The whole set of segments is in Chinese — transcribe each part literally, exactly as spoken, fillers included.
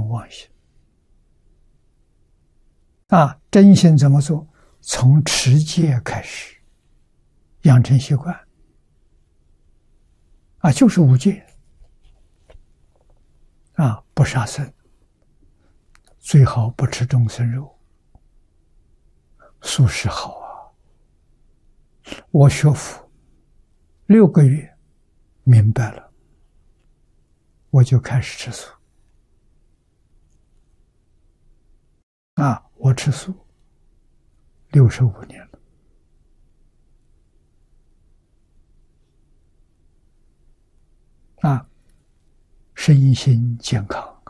妄心。啊，真心怎么做？从持戒开始，养成习惯。啊，就是五戒。啊，不杀生，最好不吃众生肉，素食好啊。我学佛六个月，明白了，我就开始吃素。啊，我吃素六十五年了。啊，身心健康，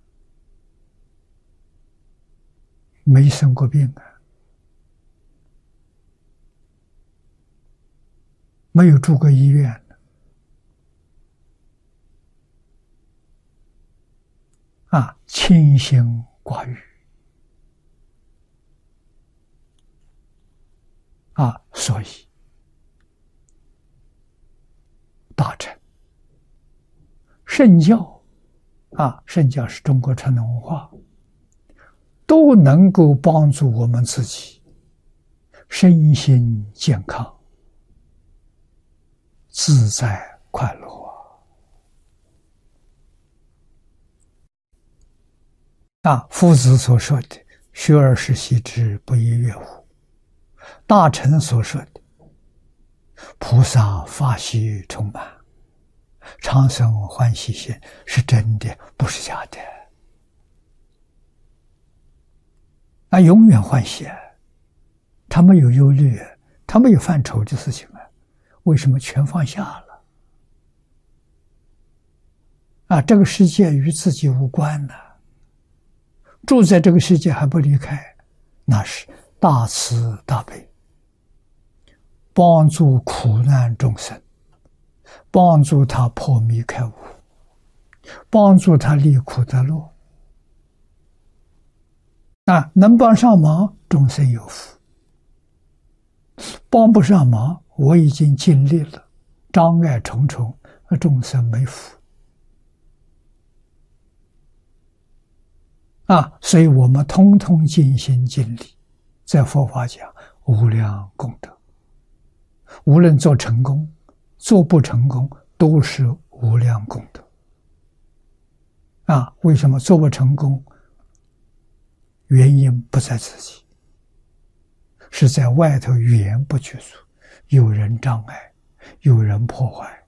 没生过病啊，没有住过医院。啊，清心寡欲。啊，所以大乘圣教啊，圣教是中国传统文化，都能够帮助我们自己身心健康、自在快乐啊！啊，夫子所说的“学而时习之，不亦说乎”，大乘所说的“菩萨法喜充满，常生欢喜心”是真的，不是假的。啊，永远欢喜，他没有忧虑，他没有犯愁的事情啊，为什么全放下了？啊，这个世界与自己无关呢，住在这个世界还不离开，那是大慈大悲，帮助苦难众生，帮助他破迷开悟，帮助他离苦得乐。啊，能帮上忙，众生有福；帮不上忙，我已经尽力了，障碍重重，众生没福。啊，所以我们通通尽心尽力，在佛法讲无量功德，无论做成功做不成功都是无量功德。啊，为什么做不成功？原因不在自己，是在外头语言不具足，有人障碍，有人破坏，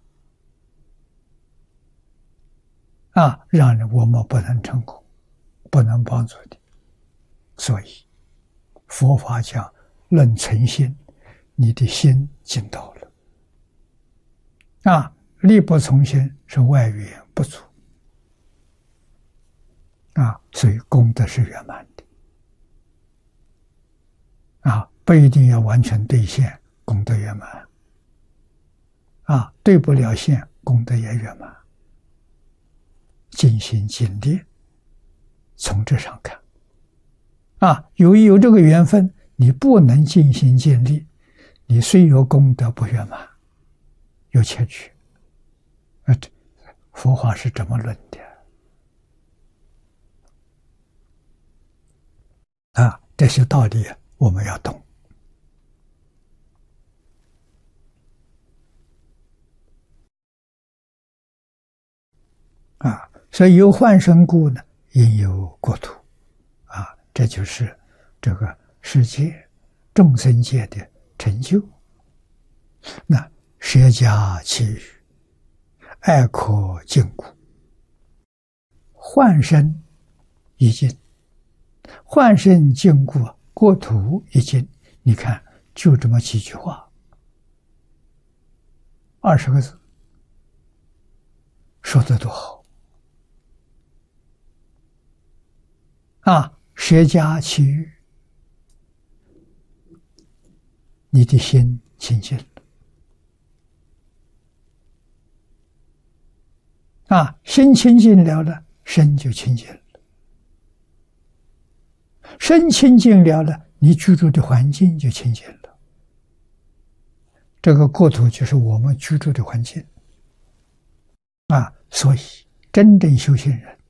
啊，让我们不能成功，不能帮助你。所以佛法讲论存心，你的心尽到了。啊，力不从心是外语言不足。啊，所以功德是圆满的。啊，不一定要完全兑现，功德圆满。啊，兑不了现，功德也圆满。尽心尽力，从这上看。啊，由于有这个缘分，你不能尽心尽力，你虽有功德不圆满，有欠缺。啊，佛法是这么论的。啊，这些道理我们要懂。啊，所以有幻生故呢，应有国土。啊，这就是这个世界众生界的成就。那舍家弃欲，爱可禁锢，幻生已尽，幻生禁锢，国土已尽。你看，就这么几句话，二十个字，说得多好啊！舍家弃欲，你的心清净了啊！心清净了了，身就清净了。身清净了了，你居住的环境就清净了。这个国土就是我们居住的环境啊！所以真正修行人